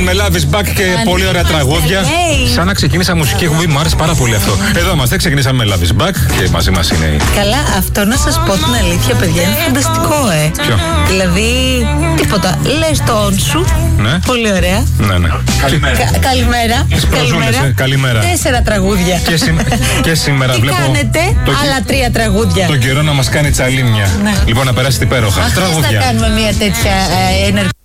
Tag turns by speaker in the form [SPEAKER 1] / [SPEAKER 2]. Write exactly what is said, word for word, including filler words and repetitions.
[SPEAKER 1] Με Love is Back και
[SPEAKER 2] Αν
[SPEAKER 1] πολύ ωραία τραγούδια.
[SPEAKER 2] Hey.
[SPEAKER 1] Σαν να ξεκίνησα μουσική εκπομπή, μου άρεσε πάρα πολύ αυτό. Εδώ είμαστε, ξεκινήσαμε με Love is Back και μαζί μας είναι η.
[SPEAKER 2] Καλά, αυτό να σας πω την αλήθεια, παιδιά, είναι φανταστικό, ε.
[SPEAKER 1] Ποιο?
[SPEAKER 2] Δηλαδή, τίποτα. Λες το όν σου.
[SPEAKER 1] Ναι.
[SPEAKER 2] Πολύ ωραία.
[SPEAKER 1] Ναι, ναι.
[SPEAKER 3] Καλημέρα.
[SPEAKER 2] Κα- καλημέρα.
[SPEAKER 1] προζούλες, ε, καλημέρα.
[SPEAKER 2] Τέσσερα τραγούδια.
[SPEAKER 1] Και, σή- και σήμερα
[SPEAKER 2] Τι
[SPEAKER 1] βλέπω.
[SPEAKER 2] κάνετε,
[SPEAKER 1] το-
[SPEAKER 2] άλλα τρία τραγούδια.
[SPEAKER 1] Τον καιρό να μας κάνει τσαλίμια.
[SPEAKER 2] Ναι.
[SPEAKER 1] Λοιπόν, να περάσετε υπέροχα.
[SPEAKER 2] Αχ, πώς θα
[SPEAKER 1] Τραγούδια.
[SPEAKER 2] κάνουμε μια τέτοια ε, ενεργή.